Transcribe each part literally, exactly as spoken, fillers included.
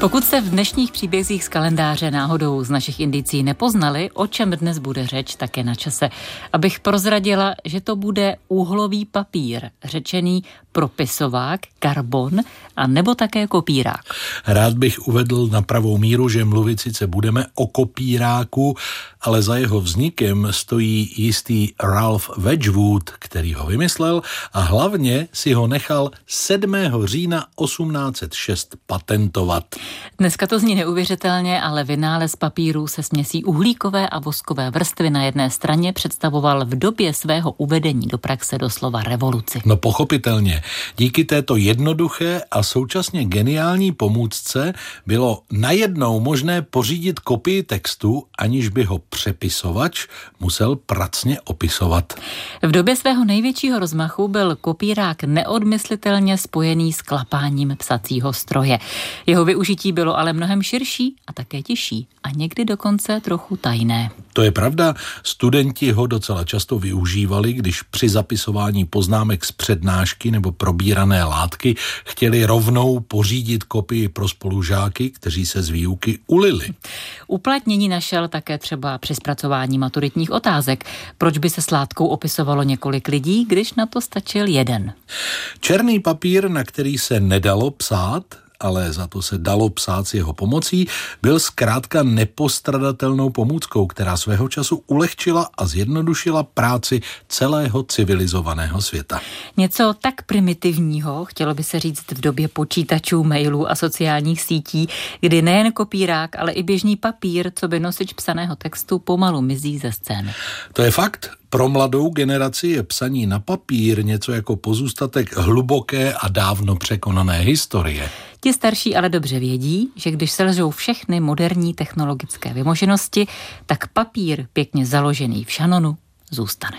Pokud jste v dnešních příbězích z kalendáře náhodou z našich indicí nepoznali, o čem dnes bude řeč, tak je na čase, abych prozradila, že to bude úhlový papír, řečený propisovák, karbon a nebo také kopírák. Rád bych uvedl na pravou míru, že mluvit sice budeme o kopíráku, ale za jeho vznikem stojí jistý Ralph Wedgwood, který ho vymyslel a hlavně si ho nechal sedmého října osmnáct set šest patentovat. Dneska to zní neuvěřitelně, ale vynález papíru se směsí uhlíkové a voskové vrstvy na jedné straně představoval v době svého uvedení do praxe doslova revoluci. No pochopitelně. Díky této jednoduché a současně geniální pomůcce bylo najednou možné pořídit kopii textu, aniž by ho přepisovač musel pracně opisovat. V době svého největšího rozmachu byl kopírák neodmyslitelně spojený s klapáním psacího stroje. Jeho využití bylo ale mnohem širší a také těžší a někdy dokonce trochu tajné. To je pravda, studenti ho docela často využívali, když při zapisování poznámek z přednášky nebo probírané látky chtěli rovnou pořídit kopii pro spolužáky, kteří se z výuky ulili. Uplatnění našel také třeba při zpracování maturitních otázek. Proč by se s látkou opisovalo několik lidí, když na to stačil jeden? Černý papír, na který se nedalo psát, ale za to se dalo psát s jeho pomocí, byl zkrátka nepostradatelnou pomůckou, která svého času ulehčila a zjednodušila práci celého civilizovaného světa. Něco tak primitivního, chtělo by se říct v době počítačů, mailů a sociálních sítí, kdy nejen kopírák, ale i běžný papír, co by nosič psaného textu, pomalu mizí ze scény. To je fakt. Pro mladou generaci je psaní na papír něco jako pozůstatek hluboké a dávno překonané historie. Ti starší ale dobře vědí, že když selžou všechny moderní technologické vymoženosti, tak papír pěkně založený v šanonu zůstane.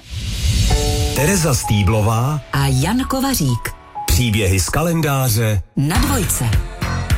Tereza Stýblová a Jan Kovařík. Příběhy z kalendáře na Dvojce.